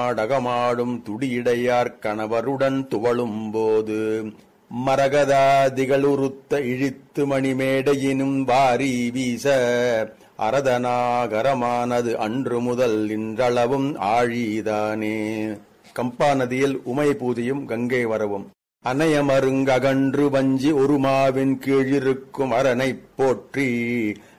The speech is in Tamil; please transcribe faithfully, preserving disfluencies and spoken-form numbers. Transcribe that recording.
நாடகமாடும் துடியிடையார் கணவருடன் துவளும் போது மரகதாதிகளுறுத்த இழித்து மணிமேடையினும் வாரி வீச அரதநாகரமானது அன்று முதல் இன்றளவும் ஆழிதானே. கம்பா நதியில் உமை பூஜையும் கங்கை வரவும் அனையமருங்ககன்று வஞ்சி ஒருமாவின் கீழிருக்கும் அரணைப் போற்றி